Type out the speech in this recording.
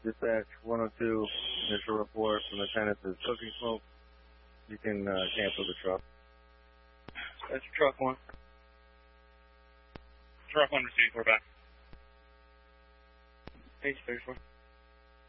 Dispatch 102, initial report from the tenant is cooking smoke. You can cancel the truck. That's truck 1. Truck 1 received, we're back. Page 34.